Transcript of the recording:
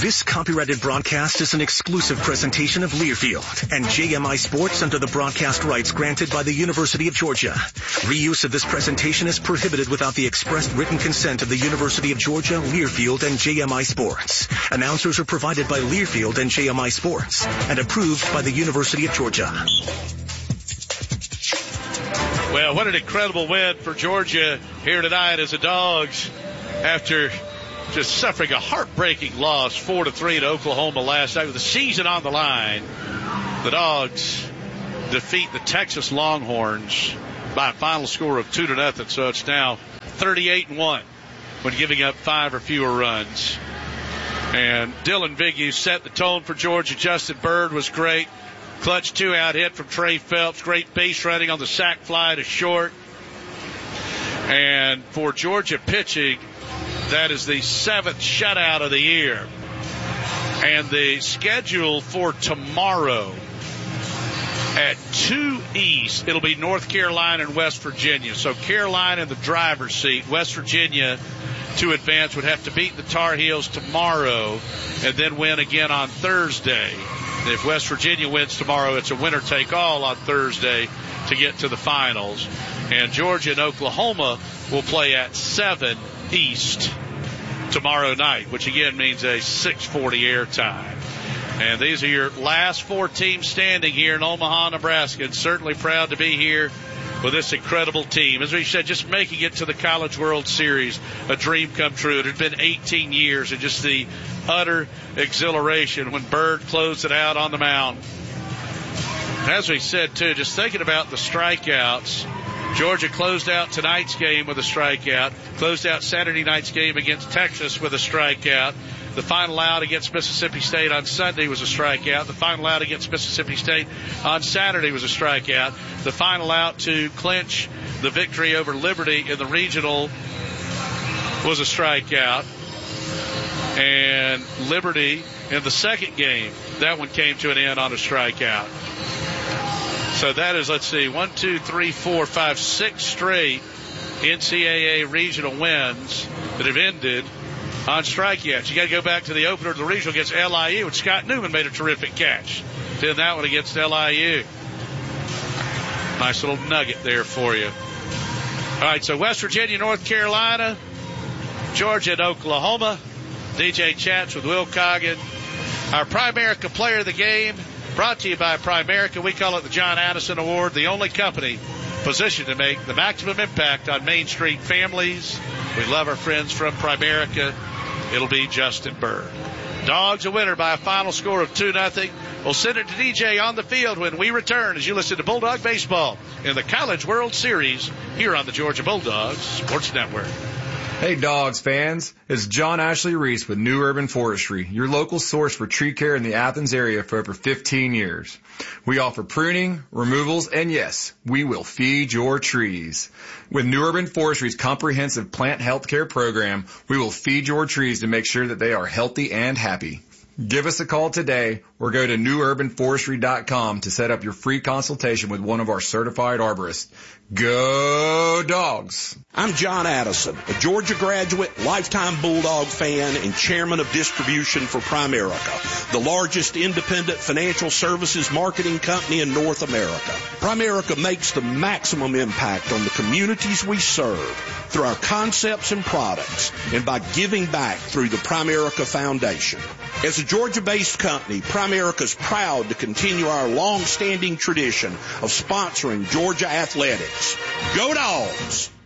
This copyrighted broadcast is an exclusive presentation of Learfield and JMI Sports under the broadcast rights granted by the University of Georgia. Reuse of this presentation is prohibited without the expressed written consent of the University of Georgia, Learfield, and JMI Sports. Announcers are provided by Learfield and JMI Sports and approved by the University of Georgia. Well, what an incredible win for Georgia here tonight as the Dogs, after just suffering a heartbreaking loss 4-3 to Oklahoma last night with the season on the line. The Dogs defeat the Texas Longhorns by a final score of 2-0. So it's now 38-1 when giving up 5 or fewer runs. And Dylan Vignew set the tone for Georgia. Justin Bird was great. Clutch 2-out hit from Trey Phelps. Great base running on the sac fly to short. And for Georgia pitching, that is the 7th shutout of the year. And the schedule for tomorrow at 2 East, it'll be North Carolina and West Virginia. So Carolina in the driver's seat. West Virginia, to advance, would have to beat the Tar Heels tomorrow and then win again on Thursday. And if West Virginia wins tomorrow, it's a winner-take-all on Thursday to get to the finals. And Georgia and Oklahoma will play at 7 East tomorrow night, which again means a 6:40 airtime. And these are your last 4 teams standing here in Omaha, Nebraska, and certainly proud to be here with this incredible team. As we said, just making it to the College World Series, a dream come true. It had been 18 years, and just the utter exhilaration when Bird closed it out on the mound. As we said, too, just thinking about the strikeouts, Georgia closed out tonight's game with a strikeout, closed out Saturday night's game against Texas with a strikeout. The final out against Mississippi State on Sunday was a strikeout. The final out against Mississippi State on Saturday was a strikeout. The final out to clinch the victory over Liberty in the regional was a strikeout. And Liberty in the second game, that one came to an end on a strikeout. So that is, let's see, 1, 2, 3, 4, 5, 6 straight NCAA regional wins that have ended on strikeouts. You got to go back to the opener of the regional against LIU, and Scott Newman made a terrific catch. Did that one against LIU. Nice little nugget there for you. All right, so West Virginia, North Carolina, Georgia, and Oklahoma. DJ Chats with Will Coggin. Our Primerica Player of the Game, brought to you by Primerica. We call it the John Addison Award, the only company positioned to make the maximum impact on Main Street families. We love our friends from Primerica. It'll be Justin Bird. Dogs a winner by a final score of 2-0. We'll send it to DJ on the field when we return as you listen to Bulldog Baseball in the College World Series here on the Georgia Bulldogs Sports Network. Hey Dogs fans, it's John Ashley Reese with New Urban Forestry, your local source for tree care in the Athens area for over 15 years. We offer pruning, removals, and yes, we will feed your trees. With New Urban Forestry's comprehensive plant health care program, we will feed your trees to make sure that they are healthy and happy. Give us a call today or go to newurbanforestry.com to set up your free consultation with one of our certified arborists. Go Dogs! I'm John Addison, a Georgia graduate, lifetime Bulldog fan, and chairman of distribution for Primerica, the largest independent financial services marketing company in North America. Primerica makes the maximum impact on the communities we serve through our concepts and products and by giving back through the Primerica Foundation. As a Georgia-based company, Primerica is proud to continue our long-standing tradition of sponsoring Georgia athletics. Go Dogs!